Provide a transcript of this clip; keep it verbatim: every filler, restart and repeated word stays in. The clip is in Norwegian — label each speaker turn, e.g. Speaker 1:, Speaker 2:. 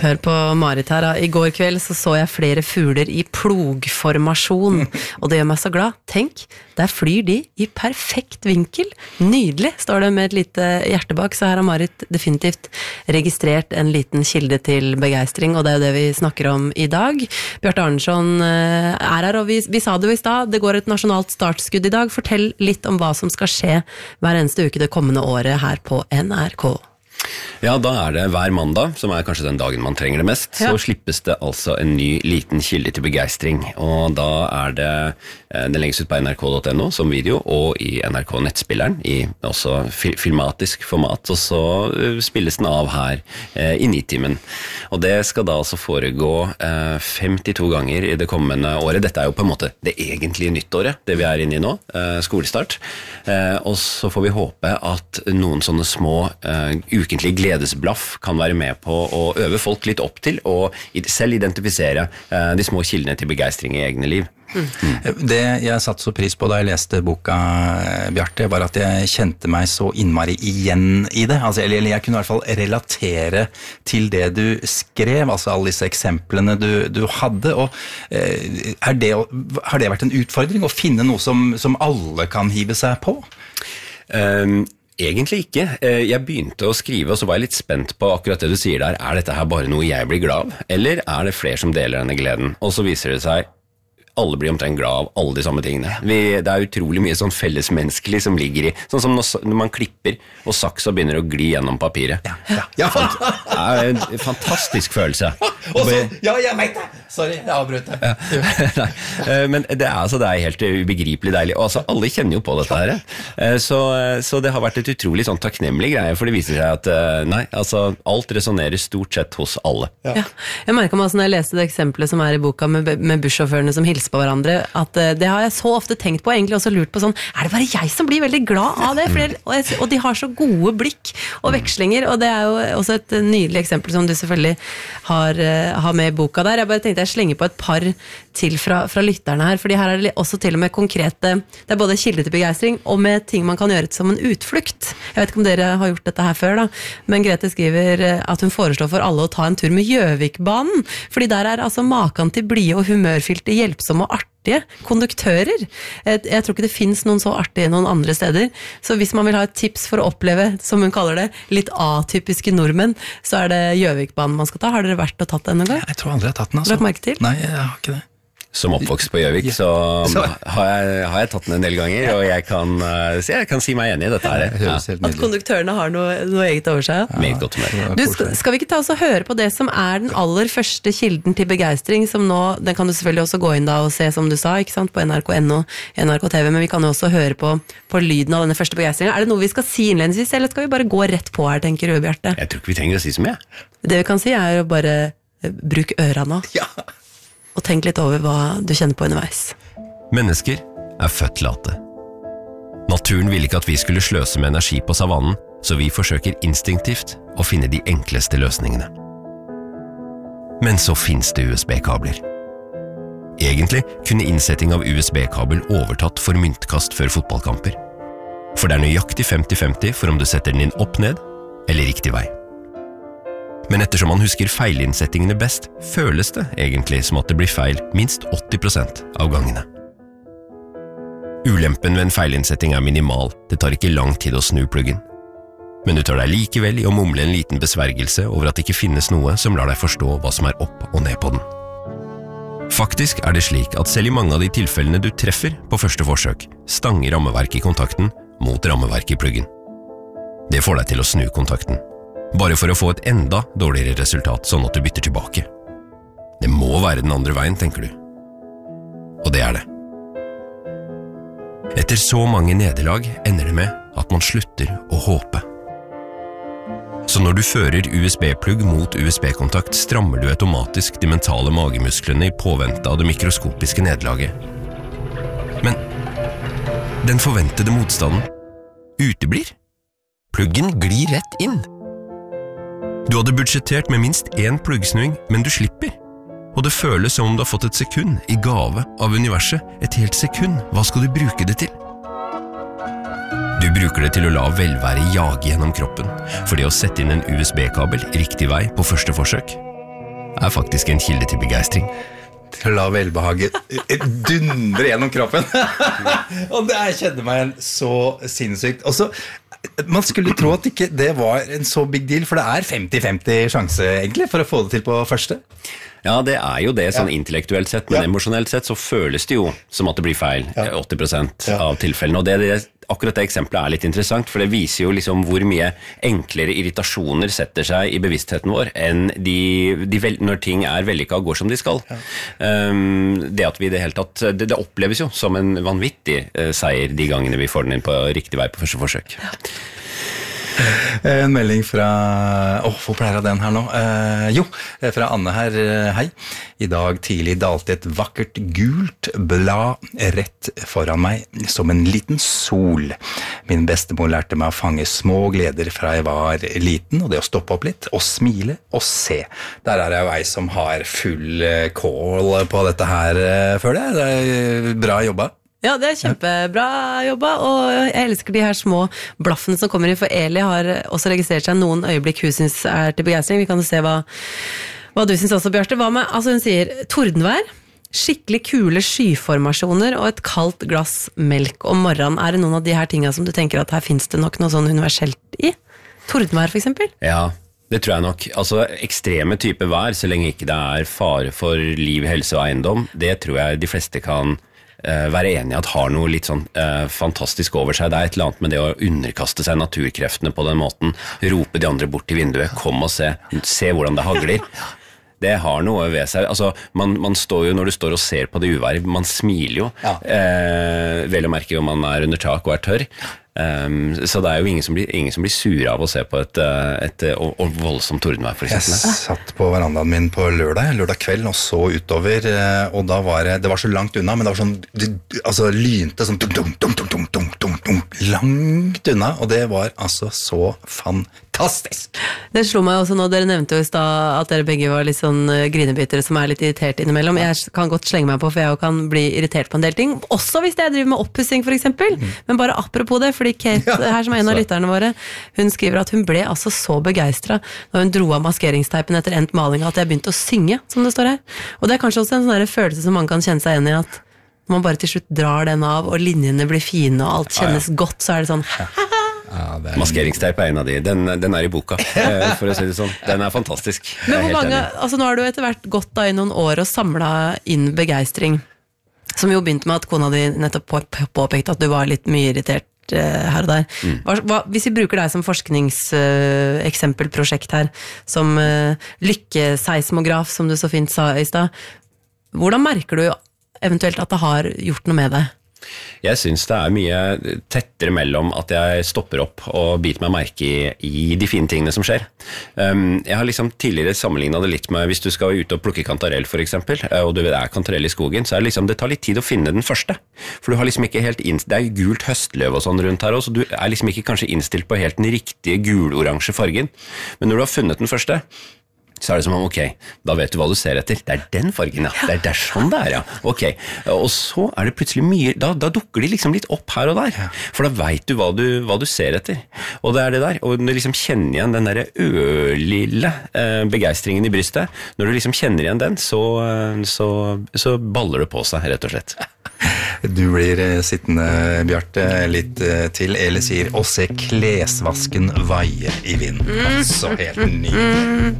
Speaker 1: Hør på Marit her. I går kveld så, så jeg flere fugler i plogformasjon, og det gjør meg så glad. Tenk, der flyr de i perfekt vinkel. Nydelig, står det med et lite hjerte bak, så her har Marit definitivt registrert en liten kilde til begeistring, og det er jo det vi snakker om i dag. Bjarte Arnson er her, og vi, vi sa det jo i stad, det går et nasjonalt startskudd i dag. Fortell litt om hva som skal skje hver eneste uke det kommende året her på N R K.
Speaker 2: Ja, da er det hver mandag, som er kanskje den dagen man trenger det mest, ja. Så slippes det altså en ny liten kilde til begeistring, og da er det den legges ut på N R K punktum N O som video, og i N R K-nettspilleren, i også filmatisk format, og så spilles den av her eh, i Nitimen. Og det skal da altså foregå eh, femtito ganger i det kommende året. Dette er jo på en måte det egentlige nyttåret, det vi er inne i nå, eh, skolestart. Eh, og så får vi håpe at noen sånne små eh, ukentlig gledesblaff kan være med på å øve folk litt opp til og selv identifisere eh, de små kildene til begeistring i egne liv. Mm.
Speaker 3: Det jeg satte så pris på da jeg leste boka, Bjarte, var at jeg kjente meg så innmari igjen i det. Altså, eller jeg kunne i hvert fall relatere til det du skrev, altså alle disse eksemplene du, du hadde. Og er det, har det vært en utfordring å finne noe som, som alle kan hive seg på?
Speaker 2: Um Egentlig ikke. Jeg begynte å skrive, og så var jeg litt spent på akkurat det du sier der. Er dette her bare noe jeg blir glad av? Eller er det flere som deler denne gleden? Og så viser det seg alle blir omtrent glad av alle de samme tingene. Vi, det er utrolig mye sånn fellesmenneskelig som ligger i, sånn som når, når man klipper, og saksa begynner å gli gjennom papiret.
Speaker 3: Ja, ja, ja.
Speaker 2: Det er en fantastisk følelse.
Speaker 3: Også, ja, jeg vet det! Sorry, jeg avbrøt det.
Speaker 2: Ja. Nei, men det er, altså, det er helt ubegripelig deilig, og altså, alle kjenner jo på dette her. Så, så det har vært et utrolig sånn takknemlig greie, for det viser seg at nei, altså, alt resonerer stort sett hos alle.
Speaker 1: Ja. Ja. Jeg merker meg altså når jeg leste det eksempelet som er i boka med, med bussjåførene som hilser på hverandre, at uh, det har jeg så ofte tenkt på, egentlig også lurt på sånn, er det bare jeg som blir veldig glad av det? For det og, jeg, og de har så gode blikk og vekslinger, og det er jo også et nydelig eksempel som du selvfølgelig har, uh, har med i boka der. Jeg bare tenkte jeg slenger på et par til fra, fra lytterne her, fordi her er det også til og med konkrete, det er både kilde til begeistring og med ting man kan gjøre som en utflukt. Jeg vet ikke om dere har gjort dette her før da, men Grete skriver at hun foreslår for alle å ta en tur med Gjøvikbanen, fordi der er altså maken til blie og humørfylte, hjelpsomme og artige konduktører. Jeg, jeg tror ikke det finnes noen så artige noen andre steder, så hvis man vil ha et tips for å oppleve, som hun kaller det, litt atypiske nordmenn, så er det Gjøvikbanen man skal ta. Har dere vært og tatt den en gang?
Speaker 3: Jeg tror aldri jeg har tatt den, altså.
Speaker 1: Har du lagt merke til?
Speaker 3: Nei, jeg har ikke det.
Speaker 2: Som oppvokst på Gjøvik, så har jeg, har jeg tatt den en del ganger, og jeg kan, jeg kan si meg enig i dette her.
Speaker 1: Ja. At konduktørene har noe, noe eget over seg.
Speaker 2: Ja. Meget godt med.
Speaker 1: Du, skal, skal vi ikke ta oss og høre på det som er den aller første kilden til begeistring, som nå, den kan du selvfølgelig også gå inn da og se, som du sa, ikke sant, på N R K punktum N O, N R K T V, men vi kan jo også høre på, på lyden av denne første begeistringen. Er det noe vi skal si innledningsvis, eller skal vi bare gå rett på her, tenker du, Bjarte?
Speaker 2: Jeg tror ikke vi trenger å si så mye.
Speaker 1: Det vi kan si er jo bare bruk ørene.
Speaker 3: Ja.
Speaker 1: Og tenk litt over hva du kjenner på underveis.
Speaker 4: Mennesker er født late. Naturen ville ikke at vi skulle sløse med energi på savannen, så vi forsøker instinktivt å finne de enkleste løsningene. Men så finnes det U S B-kabler. Egentlig kunne innsetting av U S B-kabel overtatt for myntkast før fotballkamper. For det er nøyaktig femti femti for om du setter den inn opp ned, eller riktig vei. Men ettersom man husker feilinnsettingene best, føles det egentlig som at det blir feil minst åtti prosent av gangene. Ulempen ved en feilinnsetting er minimal, det tar ikke lang tid å snu pluggen. Men du tar deg likevel i å mumle en liten besvergelse over at det ikke finnes noe som lar deg forstå hva som er opp og ned på den. Faktisk er det slik at selv i mange av de tilfellene du treffer på første forsøk, stanger rammeverket i kontakten mot rammeverket i pluggen. Det får deg til å snu kontakten. Bare for å få et enda dårligere resultat, sånn at du bytter tilbake. Det må være den andre veien, tenker du. Og det er det. Etter så mange nederlag ender det med at man slutter å håpe. Så når du fører U S B-plugg mot U S B-kontakt, strammer du automatisk de mentale magemusklene i påvente av det mikroskopiske nederlaget. Men den forventede motstanden uteblir. Pluggen glir rett inn. Du hadde budsjettert med minst én pluggsnuing, men du slipper. Og det føles som om du har fått et sekund i gave av universet. Et helt sekund. Hva skal du bruke det til? Du bruker det til å la velvære jage gjennom kroppen, for det å sette inn en U S B-kabel riktig vei på første forsøk, er faktisk en kilde til begeistring.
Speaker 3: Til å la velbehaget dundre gjennom kroppen. Og det jeg kjenner meg igjen så sinnssykt. Og så, man skulle tro at ikke det var en så big deal, for det er femti femti sjanse egentlig for å få det til på første.
Speaker 2: Ja, det er jo det sånn
Speaker 3: Ja.
Speaker 2: intellektuelt sett, men
Speaker 3: Ja.
Speaker 2: emosjonelt sett så føles det jo som at det blir feil
Speaker 3: Ja.
Speaker 2: åtti prosent
Speaker 3: Ja.
Speaker 2: av tilfellene. Og det, det, akkurat det eksempelet er litt interessant, for det viser jo liksom hvor mye enklere irritasjoner setter seg i bevisstheten vår enn de, de vel, når ting er vellykka og går som de skal. Um, det at vi i det hele tatt, det, det oppleves jo som en vanvittig uh, seier de gangene vi får den inn på riktig vei på første forsøk.
Speaker 3: En melding fra Åh, hvor pleier jeg den her nå? Eh, jo, fra Anne her. Hei. I dag tidlig dalte et vakkert gult blad rett foran meg som en liten sol. Min bestemor lærte meg å fange små gleder fra jeg var liten, og det å stoppe opp litt, og smile, og se. Der er jeg jo ei som har full kål på dette her, føler jeg. Det er bra jobba.
Speaker 1: Ja, det er kjempebra jobba, og jeg elsker de her små blaffene som kommer inn, for Eli har også registrert seg noen øyeblikk hun synes er til begeistring. Vi kan se hva, hva du synes også, Bjarte. Hva med, altså hun sier, tordenvær, skikkelig kule skyformasjoner og et kaldt glass melk om morgenen. Er det noen av de her tingene som du tenker at her finnes det nok noe sånn universelt i? Tordenvær for eksempel?
Speaker 2: Ja, det tror jeg nok. Altså ekstreme typer vær, så lenge ikke det er fare for liv, helse og eiendom, det tror jeg de fleste kan Uh, være enig i at har noe litt sånn uh, fantastisk over seg. Det er et eller annet med det å underkaste seg naturkreftene på den måten, rope de andre bort til vinduet, kom og se, se hvordan det hagler. Det har noe ved seg. Altså, man, man står jo, når du står og ser på det uværet, man smiler jo,
Speaker 3: Ja.
Speaker 2: uh, vel å merke om man er under tak og er tørr. Um, så det er jo ingen som blir, ingen som blir sure av å se på et, et, et og, og voldsomt tordenvær for
Speaker 3: Jeg
Speaker 2: eksempel.
Speaker 3: satt på verandaen min på lørdag, lørdag kveld, og så utover, og da var det, det var så langt unna, men det var sånn, det, altså lynte sånn, dum, dum, dum, dum, dum, dum, dum, langt unna, og det var altså så fantastisk.
Speaker 1: Det slo meg også nå, dere nevnte jo i sted at dere begge var litt sånn grinebitere som er litt irritert innimellom. Jeg kan godt slenge meg på, for jeg kan bli irritert på en del ting, også hvis jeg driver med oppussing for eksempel, men bare apropos det, fordi Kate her som er en av lytterne våre, hun skriver at hun ble altså så begeistret når hun dro av maskeringsteipen etter endt maling at jeg begynte å synge, som det står her. Og det er kanskje også en sånn her følelse som man kan kjenne seg igjen i, at når man bare til slutt drar den av, og linjene blir fine, og alt kjennes godt, så er det sånn
Speaker 3: Ja, det er...
Speaker 2: Maskeringsteip er en av de. Den, den er i boka, eh, for å si det sånn. Den er fantastisk. Jeg
Speaker 1: Men
Speaker 2: er
Speaker 1: hvor
Speaker 2: helt
Speaker 1: mange,
Speaker 2: enig.
Speaker 1: altså nå har du etter hvert gått da i noen år og samlet inn begeistring, som jo begynte med at kona di nettopp på, påpekte at du var litt mye irritert eh, her og der. Hva, hva, hvis vi bruker deg som forskningseksempelprosjekt her, som eh, lykkeseismograf, som du så fint sa i sted, hvordan merker du eventuelt at det har gjort noe med deg?
Speaker 2: Jeg synes det er mye tettere mellom at jeg stopper opp og biter meg merke i, i de fine tingene som skjer. Um, jeg har liksom tidligere sammenlignet det litt med hvis du skal ut og plukke kantarell for eksempel, og du er kantarell i skogen, så er det liksom, det tar litt tid å finne den første. For du har liksom ikke helt innst- det er gult høstløv og sånn rundt her også, så du er liksom ikke kanskje innstilt på helt den riktige gul-oransje fargen. Men når du har funnet den første, så er det som om, ok, da vet du hva du ser etter. Det er den fargen, ja. Det er, det er sånn det er, ja. Ok, og så er det plutselig mye, da, da dukker de liksom litt opp her og der. For da vet du hva du, hva du ser etter. Og det er det der, og når du liksom kjenner igjen den der ølille eh, begeistringen i brystet, når du liksom kjenner igjen den, så, så, så baller det på seg, rett og slett.
Speaker 3: Du blir sittende, Bjarte, litt til. Eli sier, å se klesvasken vaie i vinden. Altså, helt nydelig.